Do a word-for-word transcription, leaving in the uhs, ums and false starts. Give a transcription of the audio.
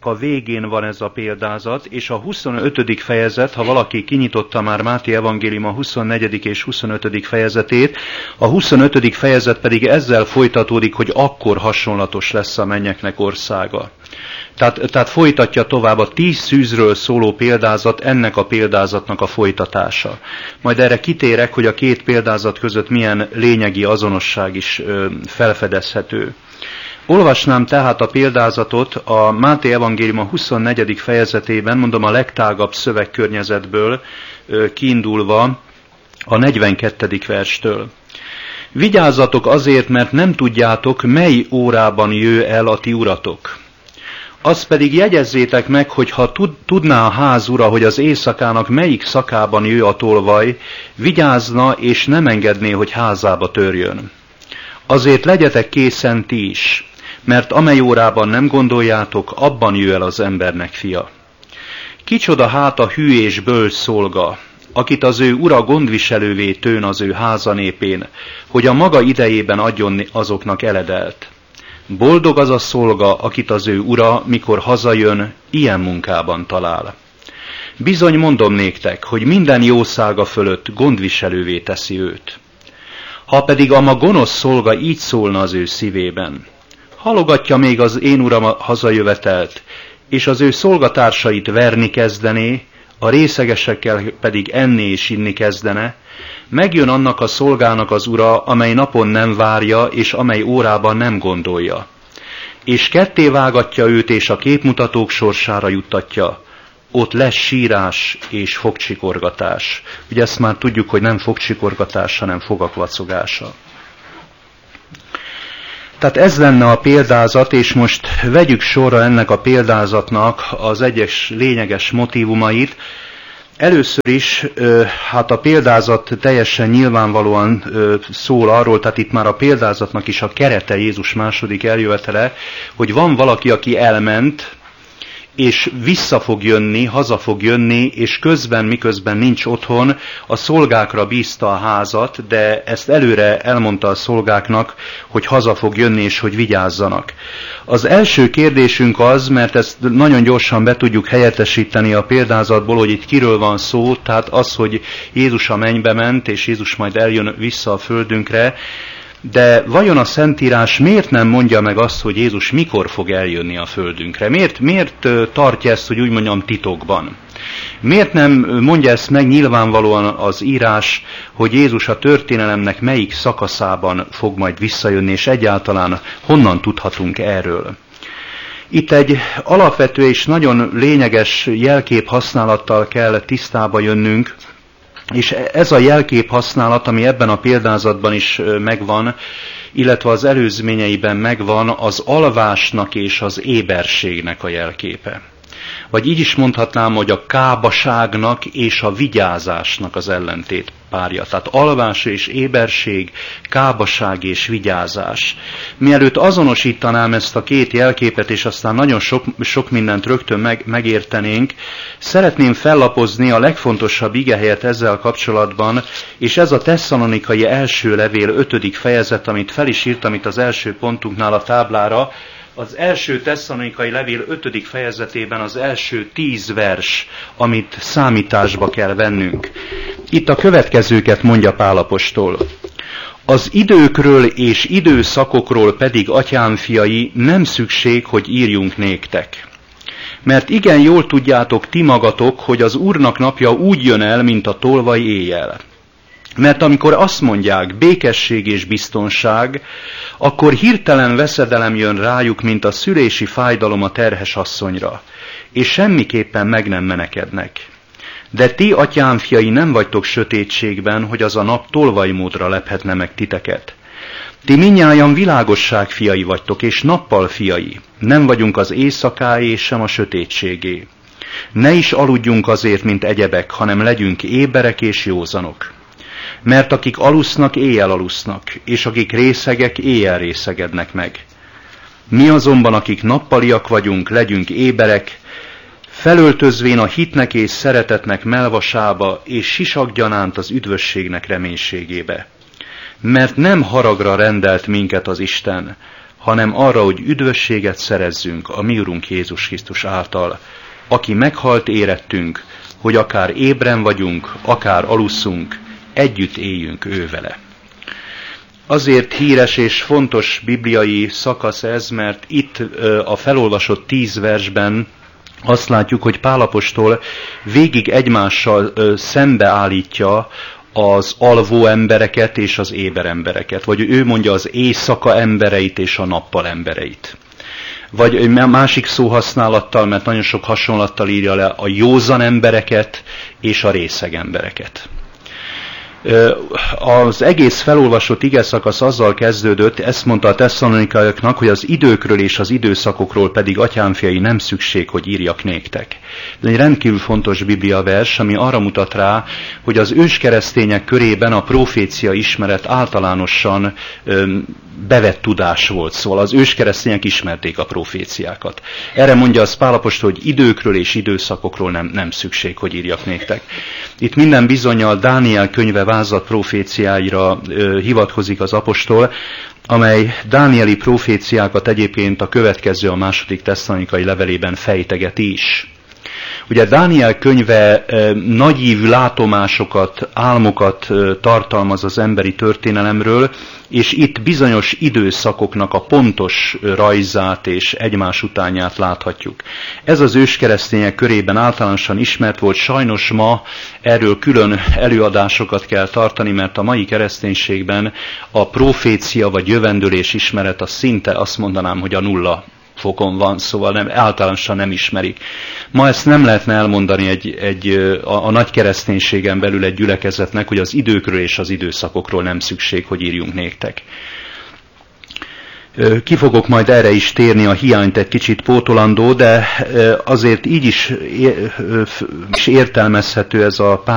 a végén van ez a példázat, és a huszonötödik fejezet, ha valaki kinyitotta már Máté evangélium a huszonnegyedik és huszonötödik fejezetét, a huszonötödik fejezet pedig ezzel folytatódik, hogy akkor hasonlatos lesz a mennyeknek országa. Tehát, tehát folytatja tovább a tíz szűzről szóló példázat, ennek a példázatnak a folytatása. Majd erre kitérek, hogy a két példázat között milyen lényegi azonosság is ö, felfedezhető. Olvasnám tehát a példázatot a Máté evangélium a huszonnegyedik fejezetében, mondom a legtágabb szövegkörnyezetből ö, kiindulva a negyvenkettedik verstől. Vigyázzatok azért, mert nem tudjátok, mely órában jő el a ti uratok. Azt pedig jegyezzétek meg, hogy ha tudná a ház ura, hogy az éjszakának melyik szakában jő a tolvaj, vigyázna és nem engedné, hogy házába törjön. Azért legyetek készen ti is, mert amely órában nem gondoljátok, abban jő el az embernek fia. Kicsoda hát a hű és bölcs szolga, akit az ő ura gondviselővé tőn az ő háza népén, hogy a maga idejében adjon azoknak eledelt. Boldog az a szolga, akit az ő ura, mikor hazajön, ilyen munkában talál. Bizony mondom néktek, hogy minden jószága fölött gondviselővé teszi őt. Ha pedig a ma gonosz szolga így szólna az ő szívében, halogatja még az én uram a hazajövetelt, és az ő szolgatársait verni kezdené, a részegesekkel pedig enni és inni kezdene, megjön annak a szolgának az ura, amely napon nem várja, és amely órában nem gondolja. És ketté vágatja őt, és a képmutatók sorsára juttatja. Ott lesz sírás és fogcsikorgatás. Ugye ezt már tudjuk, hogy nem fogcsikorgatás, hanem fogak vacogása. Tehát ez lenne a példázat, és most vegyük sorra ennek a példázatnak az egyes lényeges motívumait. Először is, hát a példázat teljesen nyilvánvalóan szól arról, tehát itt már a példázatnak is a kerete Jézus második eljövetele, hogy van valaki, aki elment, és vissza fog jönni, haza fog jönni, és közben, miközben nincs otthon, a szolgákra bízta a házat, de ezt előre elmondta a szolgáknak, hogy haza fog jönni, és hogy vigyázzanak. Az első kérdésünk az, mert ezt nagyon gyorsan be tudjuk helyettesíteni a példázatból, hogy itt kiről van szó, tehát az, hogy Jézus a mennybe ment, és Jézus majd eljön vissza a földünkre, de vajon a Szentírás miért nem mondja meg azt, hogy Jézus mikor fog eljönni a földünkre? Miért, miért tartja ezt, hogy úgy mondjam, titokban? Miért nem mondja ezt meg nyilvánvalóan az írás, hogy Jézus a történelemnek melyik szakaszában fog majd visszajönni, és egyáltalán honnan tudhatunk erről? Itt egy alapvető és nagyon lényeges jelkép használattal kell tisztába jönnünk, és ez a jelkép használat, ami ebben a példázatban is megvan, illetve az előzményeiben megvan, az alvásnak és az éberségnek a jelképe. Vagy így is mondhatnám, hogy a kábaságnak és a vigyázásnak az ellentét párja. Tehát alvás és éberség, kábaság és vigyázás. Mielőtt azonosítanám ezt a két jelképet, és aztán nagyon sok, sok mindent rögtön meg, megértenénk, szeretném fellapozni a legfontosabb igehelyet ezzel kapcsolatban, és ez a Tesszalonikai első levél ötödik fejezet, amit fel is írtam itt az első pontunknál a táblára. Az első Tesszalonikai levél ötödik fejezetében az első tíz vers, amit számításba kell vennünk. Itt a következőket mondja Pál apostol. Az időkről és időszakokról pedig, atyám fiai, nem szükség, hogy írjunk néktek. Mert igen jól tudjátok ti magatok, hogy az Úrnak napja úgy jön el, mint a tolvaj éjjel. Mert amikor azt mondják, békesség és biztonság, akkor hirtelen veszedelem jön rájuk, mint a szülési fájdalom a terhes asszonyra, és semmiképpen meg nem menekednek. De ti, atyám fiai, nem vagytok sötétségben, hogy az a nap tolvajmódra lephetne meg titeket. Ti mindnyájan világosság fiai vagytok, és nappal fiai. Nem vagyunk az éjszakáé, sem a sötétségé. Ne is aludjunk azért, mint egyebek, hanem legyünk éberek és józanok. Mert akik alusznak, éjjel alusznak, és akik részegek, éjjel részegednek meg. Mi azonban, akik nappaliak vagyunk, legyünk éberek, felöltözvén a hitnek és szeretetnek melvasába, és sisakgyanánt az üdvösségnek reménységébe. Mert nem haragra rendelt minket az Isten, hanem arra, hogy üdvösséget szerezzünk a mi Urunk Jézus Krisztus által, aki meghalt érettünk, hogy akár ébren vagyunk, akár alusszunk, együtt éljünk ő vele. Azért híres és fontos bibliai szakasz ez, mert itt a felolvasott tíz versben azt látjuk, hogy Pál apostol végig egymással szembeállítja az alvó embereket és az éber embereket, vagy ő mondja az éjszaka embereit és a nappal embereit. Vagy másik szóhasználattal, mert nagyon sok hasonlattal írja le a józan embereket és a részeg embereket. Az egész felolvasott igeszakasz azzal kezdődött, ezt mondta a tesszalonikaiaknak, hogy az időkről és az időszakokról pedig, atyámfiai, nem szükség, hogy írjak néktek. Ez egy rendkívül fontos bibliavers, ami arra mutat rá, hogy az őskeresztények körében a profécia ismeret általánosan öm, bevett tudás volt, szóval az őskeresztények ismerték a proféciákat. Erre mondja az Pál apostol, hogy időkről és időszakokról nem, nem szükség, hogy írjak néktek. Itt minden bizonnyal Dániel könyve vázat proféciáira ö, hivatkozik az apostol, amely dánieli proféciákat egyébként a következő, a második tesszalonikai levelében fejtegeti is. Ugye Dániel könyve e, nagyívű látomásokat, álmokat e, tartalmaz az emberi történelemről, és itt bizonyos időszakoknak a pontos rajzát és egymás utánját láthatjuk. Ez az őskeresztények körében általánosan ismert volt, sajnos ma erről külön előadásokat kell tartani, mert a mai kereszténységben a profécia vagy jövendőlés ismeret az szinte azt mondanám, hogy a nulla fokon van, szóval nem, általánosan nem ismerik. Ma ezt nem lehetne elmondani egy, egy, a, a nagy kereszténységen belül egy gyülekezetnek, hogy az időkről és az időszakokról nem szükség, hogy írjunk néktek. Ki fogok majd erre is térni, a hiányt egy kicsit pótolandó, de azért így is értelmezhető ez a